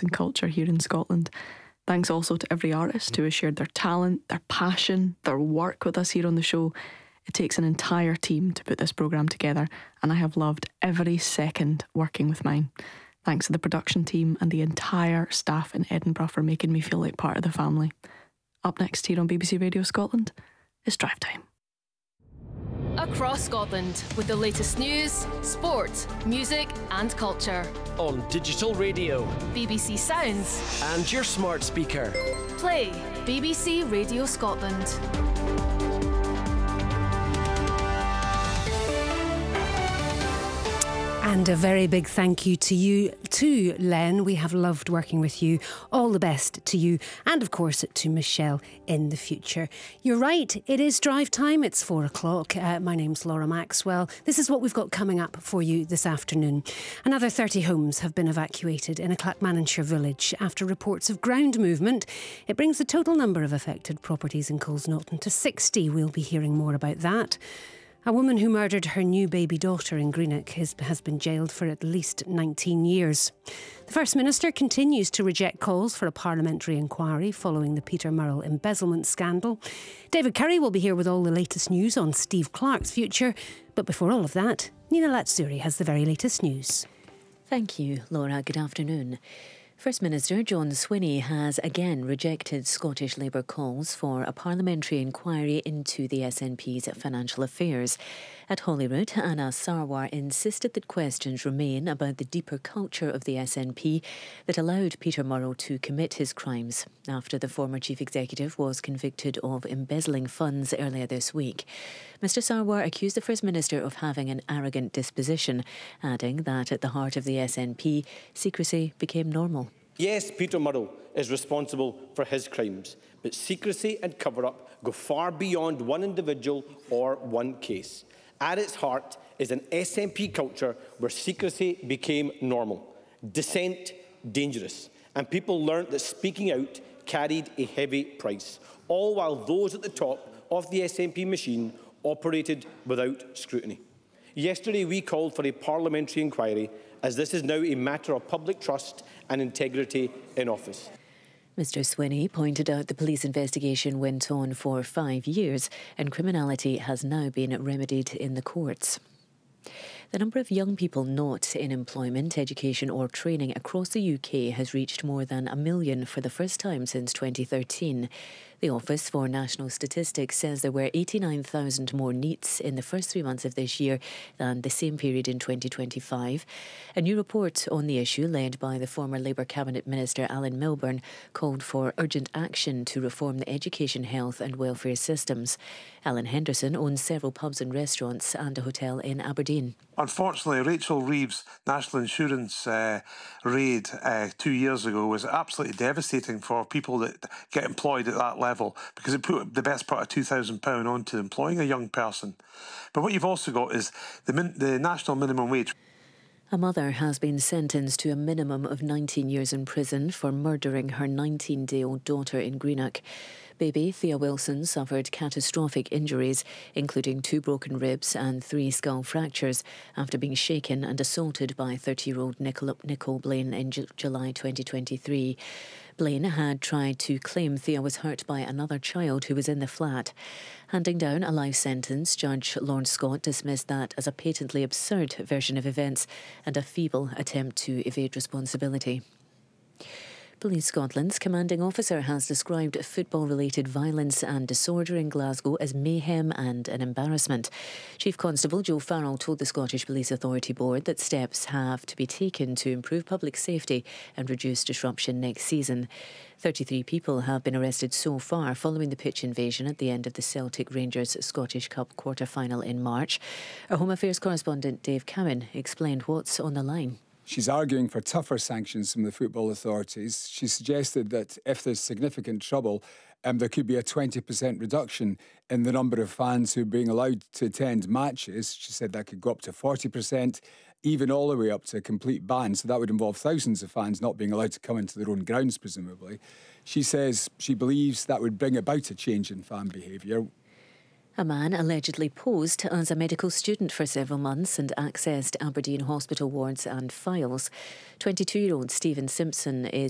and culture here in Scotland. Thanks also to every artist who has shared their talent, their passion, their work with us here on the show. It takes an entire team to put this programme together, and I have loved every second working with mine. Thanks to the production team and the entire staff in Edinburgh for making me feel like part of the family. Up next here on BBC Radio Scotland is Drive Time. Across Scotland, with the latest news, sport, music and culture. On digital radio, BBC Sounds and your smart speaker. Play BBC Radio Scotland. And a very big thank you to you too, Len. We have loved working with you. All the best to you and, of course, to Michelle in the future. You're right, it is drive time. It's 4 o'clock. My name's Laura Maxwell. This is what we've got coming up for you this afternoon. Another 30 homes have been evacuated in a Clackmannanshire village after reports of ground movement. It brings the total number of affected properties in Colsnaughton to 60. We'll be hearing more about that. A woman who murdered her new baby daughter in Greenock has been jailed for at least 19 years. The First Minister continues to reject calls for a parliamentary inquiry following the Peter Murrell embezzlement scandal. David Curry will be here with all the latest news on Steve Clarke's future. But before all of that, Nina Latsuri has the very latest news. Thank you, Laura. Good afternoon. First Minister John Swinney has again rejected Scottish Labour calls for a parliamentary inquiry into the SNP's financial affairs. At Holyrood, Anna Sarwar insisted that questions remain about the deeper culture of the SNP that allowed Peter Murrell to commit his crimes after the former chief executive was convicted of embezzling funds earlier this week. Mr Sarwar accused the First Minister of having an arrogant disposition, adding that at the heart of the SNP, secrecy became normal. Yes, Peter Murrell is responsible for his crimes, but secrecy and cover-up go far beyond one individual or one case. At its heart is an SNP culture where secrecy became normal, dissent dangerous, and people learnt that speaking out carried a heavy price, all while those at the top of the SNP machine operated without scrutiny. Yesterday we called for a parliamentary inquiry, as this is now a matter of public trust and integrity in office. Mr Swinney pointed out the police investigation went on for 5 years and criminality has now been remedied in the courts. The number of young people not in employment, education or training across the UK has reached more than 1 million for the first time since 2013. The Office for National Statistics says there were 89,000 more NEETs in the first 3 months of this year than the same period in 2025. A new report on the issue, led by the former Labour Cabinet Minister Alan Milburn, called for urgent action to reform the education, health and welfare systems. Alan Henderson owns several pubs and restaurants and a hotel in Aberdeen. Unfortunately, Rachel Reeves' national insurance raid 2 years ago was absolutely devastating for people that get employed at that level, because it put the best part of £2,000 onto employing a young person. But what you've also got is the national minimum wage. A mother has been sentenced to a minimum of 19 years in prison for murdering her 19-day-old daughter in Greenock. Baby Thea Wilson suffered catastrophic injuries, including 2 broken ribs and 3 skull fractures, after being shaken and assaulted by 30-year-old Nicole Blaine in July 2023. Blaine had tried to claim Thea was hurt by another child who was in the flat. Handing down a life sentence, Judge Lawrence Scott dismissed that as a patently absurd version of events and a feeble attempt to evade responsibility. Police Scotland's commanding officer has described football-related violence and disorder in Glasgow as mayhem and an embarrassment. Chief Constable Joe Farrell told the Scottish Police Authority Board that steps have to be taken to improve public safety and reduce disruption next season. 33 people have been arrested so far following the pitch invasion at the end of the Celtic Rangers Scottish Cup quarter-final in March. Our Home Affairs correspondent Dave Cowan explained what's on the line. She's arguing for tougher sanctions from the football authorities. She suggested that if there's significant trouble, there could be a 20% reduction in the number of fans who are being allowed to attend matches. She said that could go up to 40%, even all the way up to a complete ban. So that would involve thousands of fans not being allowed to come into their own grounds, presumably. She says she believes that would bring about a change in fan behaviour. A man allegedly posed as a medical student for several months and accessed Aberdeen hospital wards and files. 22-year-old Stephen Simpson is